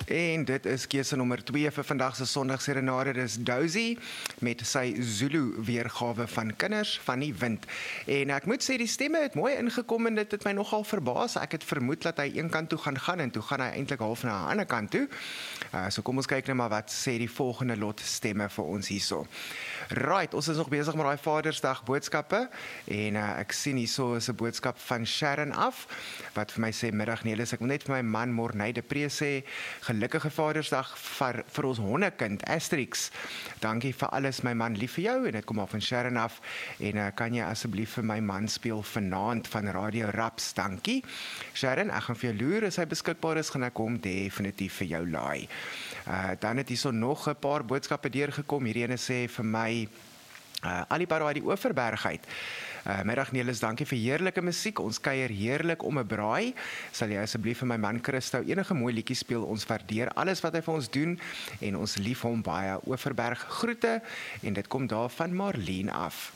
En dit is keuse nommer 2 vir vandag se Sondagserenade, dis Dozy met sy Zulu weergawe van Kinders van die Wind. En ek moet sê die stemme het mooi ingekom en dit het my nogal verbaas. Ek het vermoed dat hy een kant toe gaan en toe gaan hy eintlik half na 'n ander kant toe. So kom ons kyk net maar wat sê die volgende lot stemme vir ons hierso. Right, ons is nog besig met daai Vadersdag boodskappe en ek sien hierso is 'n boodskap van Sharon af wat vir my sê middag Nelis, ek wil net vir my man Morney de Pre sê gelukkige Vadersdag vir ons hondekind Asterix. Dankie vir alles my man, lief vir jou en dit kom af van Sharon af en kan jy asseblief vir my man speel vanaand van Radio Raps, dankie. Sharon, ek gaan vir jou loer as hy beskikbaar is, gaan ek hom definitief vir jou laai. Dan het hierso nog 'n paar boodskappe deurgekom. Hierdie ene sê vir my Alibaba die Oeverberg uit. Middag Nelis, dankie vir heerlike musiek. Ons kuier heerlik om 'n braai. Sal jy asseblief vir my man Christo enige mooi liedjies speel? Ons waardeer alles wat hy vir ons doen en ons lief hom baie. Oeverberg groete en dit kom daar van Marlene af.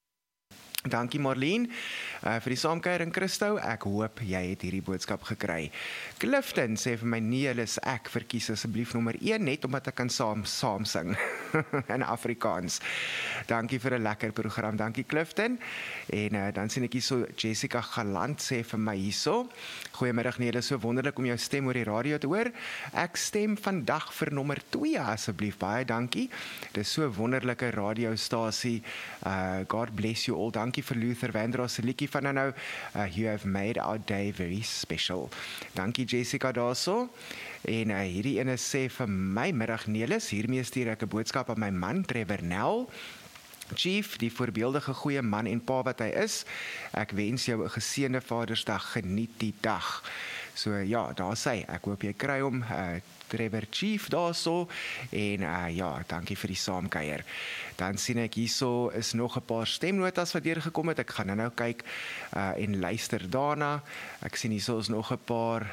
Dankie Marlene vir die saamkuier Christo. Ek hoop jy het hierdie boodskap gekry. Clifton sê vir my Nelis, ek verkies asseblief nommer 1 net omdat ek kan saam sing in Afrikaans. Dankie vir 'n lekker program. Dankie Clifton. En dan sien ek hierso Jessica Galant sê vir my hierso. Goeiemiddag Nelis, so wonderlik om jou stem oor die radio te hoor. Ek stem vandag vir nommer 2 asseblief. Baie dankie. Dis so 'n wonderlike radiostasie. God bless you all. Dankie vir Luther Vandross se liedjie van nou. You have made our day very special. Dankie Jessica daarso. En hierdie ene sê vir my middag Nelis, hiermee stuur ek 'n boodskap aan my man Trevor Nel. Chief, die voorbeeldige goeie man en pa wat hy is. Ek wens jou 'n geseënde Vadersdag, geniet die dag. So ja, daar sê ek hoop jy kry hom Trevor Chief daarso en ja, dankie vir die saamkuier. Dan sien ek hierso is nog 'n paar stemnotas wat deurgekom het. Ek gaan nou kyk en luister daarna. Ek sien hierso is nog 'n paar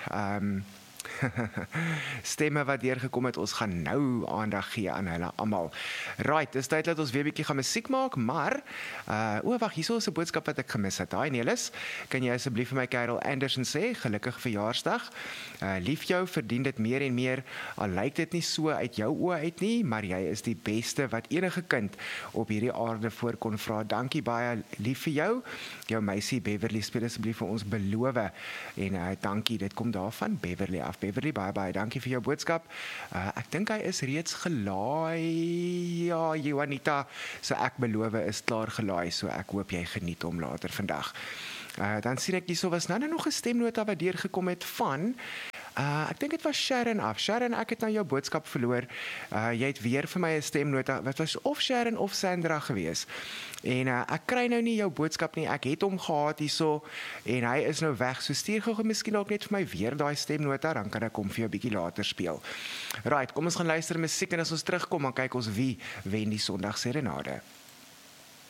stemme wat deurgekom het. Ons gaan nou aandag gee aan hulle almal. Right, dis tyd dat ons weer 'n bietjie gaan musiek maak, maar wag, hierso is 'n boodskap wat ek gemis het. Daai Nelis, kan jy asseblief vir my Carol Anderson sê gelukkige verjaarsdag. Lief jou, verdien dit meer en meer. Al lyk dit nie so uit jou oë uit nie, maar jy is die beste wat enige kind op hierdie aarde voor kon vra. Dankie baie, lief vir jou. Jou meisie Beverly speel asseblief vir ons Beloof en dankie, dit kom daarvan Beverly af. Beverly, baie dankie vir jou boodskap. Ek dink hy is reeds gelaai. Ja, Juanita, so ek beloof is klaar gelaai, so ek hoop jy geniet hom later vandag. Dan sien ek hierso was nou nog 'n stemnota wat deurgekom het van ek dink dit was Sharon af. Sharon, ek het nou jou boodskap verloor. Jy het weer vir my 'n stemnota. Wat was of Sharon of Sandra gewees. En ek kry nou nie jou boodskap nie. Ek het hom gehad hierso en hy is nou weg. So stuur gou miskien ook net vir my weer daai stemnota, dan kan ek hom vir jou 'n bietjie later speel. Right, kom ons gaan luister musiek en as ons terugkom dan kyk ons wie wen die Sondagserenade.